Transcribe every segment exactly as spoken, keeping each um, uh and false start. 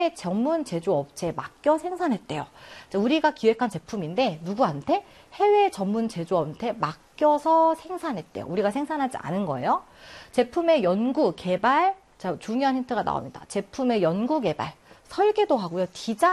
해외 전문 제조업체에 맡겨 생산했대요. 우리가 기획한 제품인데 누구한테? 해외 전문 제조업체에 맡겨서 생산했대요. 우리가 생산하지 않은 거예요. 제품의 연구, 개발, 자, 중요한 힌트가 나옵니다. 제품의 연구, 개발, 설계도 하고요.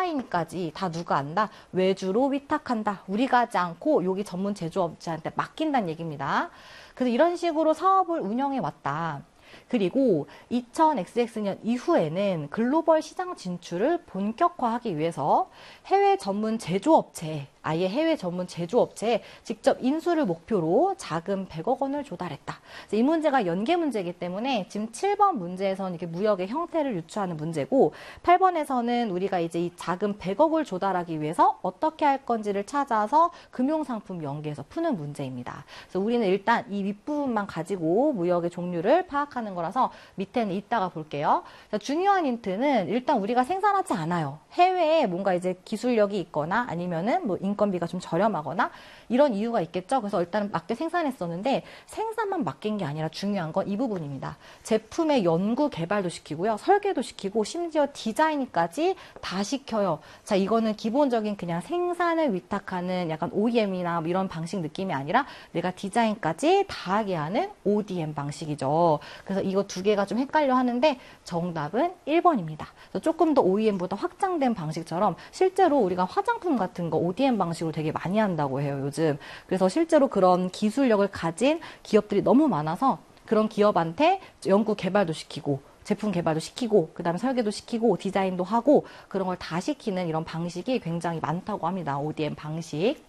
디자인까지 다 누가 한다? 외주로 위탁한다. 우리가 하지 않고 여기 전문 제조업체한테 맡긴다는 얘기입니다. 그래서 이런 식으로 사업을 운영해 왔다. 그리고 이천 엑스엑스 년 이후에는 글로벌 시장 진출을 본격화하기 위해서 해외 전문 제조업체, 아예 해외 전문 제조업체에 직접 인수를 목표로 자금 백억 원을 조달했다. 이 문제가 연계 문제이기 때문에 지금 칠 번 문제에서는 이렇게 무역의 형태를 유추하는 문제고, 팔 번에서는 우리가 이제 이 자금 백억을 조달하기 위해서 어떻게 할 건지를 찾아서 금융상품 연계해서 푸는 문제입니다. 그래서 우리는 일단 이 윗부분만 가지고 무역의 종류를 파악하는 거라서 밑에는 이따가 볼게요. 중요한 힌트는 일단 우리가 생산하지 않아요. 해외에 뭔가 이제 기술력이 있거나 아니면은 뭐 인건비가 좀 저렴하거나 이런 이유가 있겠죠. 그래서 일단 맡겨 생산했었는데 생산만 맡긴 게 아니라 중요한 건 이 부분입니다. 제품의 연구 개발도 시키고요. 설계도 시키고 심지어 디자인까지 다 시켜요. 자, 이거는 기본적인 그냥 생산을 위탁하는 약간 오이엠이나 뭐 이런 방식 느낌이 아니라 내가 디자인까지 다 하게 하는 오디엠 방식이죠. 그래서 이거 두 개가 좀 헷갈려 하는데 정답은 일 번입니다. 조금 더 오이엠보다 확장된 방식처럼 실제로 우리가 화장품 같은 거 오디엠 방식으로 되게 많이 한다고 해요, 요즘. 그래서 실제로 그런 기술력을 가진 기업들이 너무 많아서 그런 기업한테 연구 개발도 시키고 제품 개발도 시키고 그 다음에 설계도 시키고 디자인도 하고 그런 걸 다 시키는 이런 방식이 굉장히 많다고 합니다. 오디엠 방식.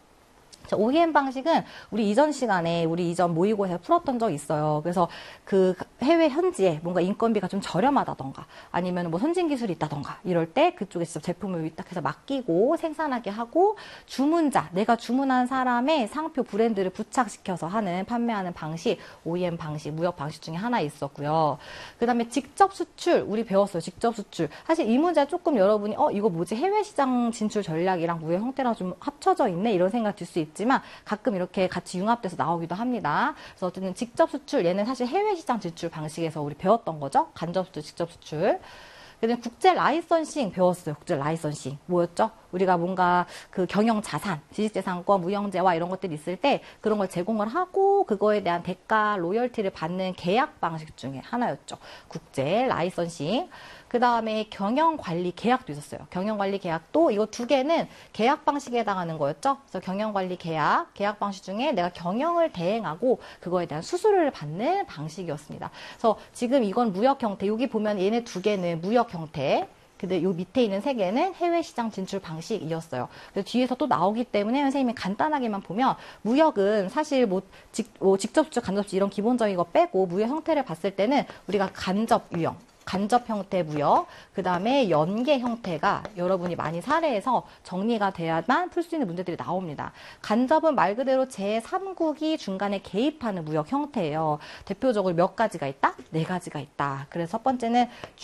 오이엠 방식은 우리 이전 시간에 우리 이전 모의고사에 풀었던 적 있어요. 그래서 그 해외 현지에 뭔가 인건비가 좀 저렴하다던가 아니면 뭐 선진 기술이 있다던가 이럴 때 그쪽에 직접 제품을 위탁해서 맡기고 생산하게 하고 주문자, 내가 주문한 사람의 상표 브랜드를 부착시켜서 하는 판매하는 방식, 오이엠 방식, 무역 방식 중에 하나 있었고요. 그 다음에 직접 수출, 우리 배웠어요. 직접 수출. 사실 이 문제 조금 여러분이 어 이거 뭐지? 해외 시장 진출 전략이랑 무역 형태랑 좀 합쳐져 있네? 이런 생각 들 수 있지. 지만 가끔 이렇게 같이 융합돼서 나오기도 합니다. 그래서 어쨌든 직접 수출, 얘는 사실 해외 시장 진출 방식에서 우리 배웠던 거죠. 간접 수출, 직접 수출. 그다음에 국제 라이선싱 배웠어요. 국제 라이선싱 뭐였죠? 우리가 뭔가 그 경영 자산, 지식재산권, 무형재화 이런 것들이 있을 때 그런 걸 제공을 하고 그거에 대한 대가, 로열티를 받는 계약 방식 중에 하나였죠. 국제 라이선싱. 그 다음에 경영관리 계약도 있었어요. 경영관리 계약도 이거 두 개는 계약 방식에 해당하는 거였죠. 그래서 경영관리 계약, 계약 방식 중에 내가 경영을 대행하고 그거에 대한 수수료를 받는 방식이었습니다. 그래서 지금 이건 무역 형태, 여기 보면 얘네 두 개는 무역 형태. 근데 요 밑에 있는 세 개는 해외 시장 진출 방식이었어요. 그래서 뒤에서 또 나오기 때문에 선생님이 간단하게만 보면 무역은 사실 뭐, 직, 뭐 직접 수출, 간접 수출 이런 기본적인 거 빼고 무역 형태를 봤을 때는 우리가 간접 유형, 간접 형태 무역, 그 다음에 연계 형태가 여러분이 많이 사례에서 정리가 돼야만 풀 수 있는 문제들이 나옵니다. 간접은 말 그대로 제삼국이 중간에 개입하는 무역 형태예요. 대표적으로 몇 가지가 있다? 네 가지가 있다. 그래서 첫 번째는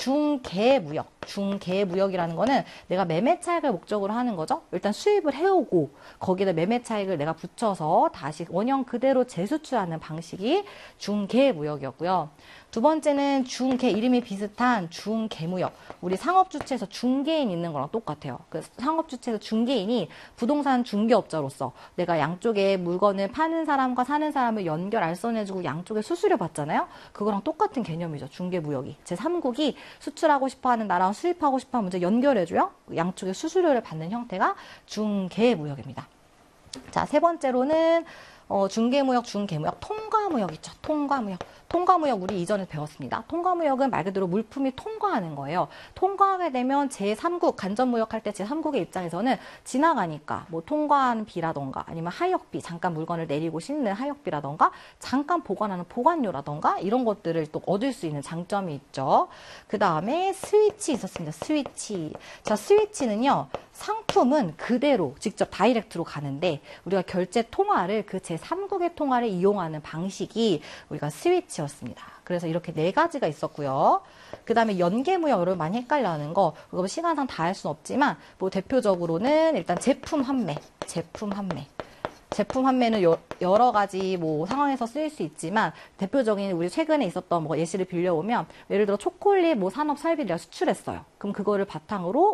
중개무역. 중개무역이라는 거는 내가 매매 차익을 목적으로 하는 거죠. 일단 수입을 해오고 거기다 매매 차익을 내가 붙여서 다시 원형 그대로 재수출하는 방식이 중개무역이었고요. 두 번째는 중개, 이름이 비슷한 중개무역. 우리 상업주체에서 중개인 있는 거랑 똑같아요. 그 상업주체에서 중개인이 부동산 중개업자로서 내가 양쪽에 물건을 파는 사람과 사는 사람을 연결 알선해주고 양쪽에 수수료 받잖아요. 그거랑 똑같은 개념이죠. 중개무역이. 제삼국이 수출하고 싶어하는 나라와 수입하고 싶어하는 문제 연결해줘요. 양쪽에 수수료를 받는 형태가 중개무역입니다. 자, 세 번째로는 어, 중개무역, 중개무역, 통과무역 있죠. 통과무역. 통과무역 우리 이전에 배웠습니다. 통과무역은 말 그대로 물품이 통과하는 거예요. 통과하게 되면 제삼국, 간접무역할 때 제삼국의 입장에서는 지나가니까 뭐 통과하는 비라던가 아니면 하역비, 잠깐 물건을 내리고 싣는 하역비라던가 잠깐 보관하는 보관료라던가 이런 것들을 또 얻을 수 있는 장점이 있죠. 그 다음에 스위치 있었습니다. 스위치. 자, 스위치는요. 상품은 그대로 직접 다이렉트로 가는데 우리가 결제 통화를 그 제삼국의 통화를 이용하는 방식이 우리가 스위치였습니다. 그래서 이렇게 네 가지가 있었고요. 그 다음에 연계무역 여러분 많이 헷갈려하는 거 그거 시간상 다 할 수는 없지만 뭐 대표적으로는 일단 제품 판매, 제품 판매. 제품 판매는 여, 여러 가지 뭐 상황에서 쓰일 수 있지만 대표적인 우리 최근에 있었던 뭐 예시를 빌려보면 예를 들어 초콜릿 뭐 산업 설비를 수출했어요. 그럼 그거를 바탕으로